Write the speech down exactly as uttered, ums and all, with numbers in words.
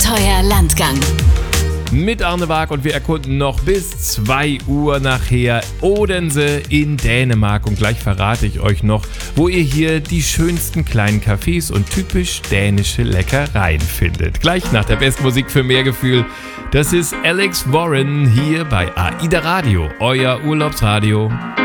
Abenteuerlandgang. Mit Arne Waag und wir erkunden noch bis zwei Uhr nachher Odense in Dänemark. Und gleich verrate ich euch noch, wo ihr hier die schönsten kleinen Cafés und typisch dänische Leckereien findet. Gleich nach der besten Musik für mehr Gefühl. Das ist Alex Warren hier bei AIDA Radio, euer Urlaubsradio.